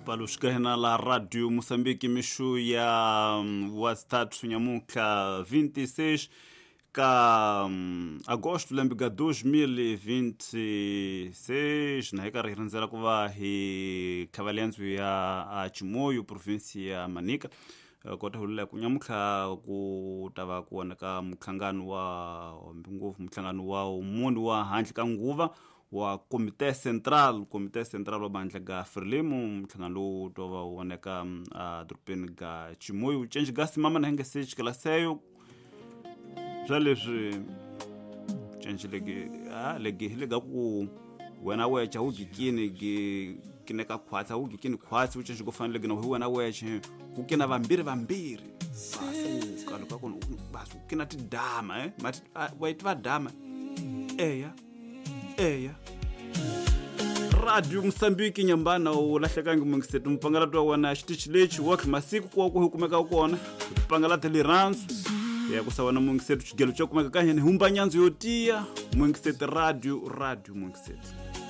Palushkahena la Radio Moçambique mishu ya wastatu nyamuka 26 ka agosto lembiga 2026 na heka riranzela kuva hi kavalianzu ya Chimoio provinsi ya Manica kota hulila kunyamuka kutava kuoneka mkhangano wa mbingofu mkhangano wa umundi wa handlika nguva wa Komite Central wa bandla ga Frelimo mkhangano tova uoneka drupeni ga Chimoio change gasi mama na henge sech kala sayo zaleswi change legi ku wena wecha ugikini kineka khwatsa ugikini khwatsi uchenje kufanele gina wena wecha kukina vambiri basu kaluka kono basu kina tidama mati waitwa dama eya Radio Moçambique nyambana ulahlekanga mungisetu mpangala twa wana xitichi lechi wakhi masiku kwa hukumeka ukona mpangala tolerance ya kusawana mungisetu chigelo chokumeka kanye ni humba nyanzo yotia mungisetu radio mungisetu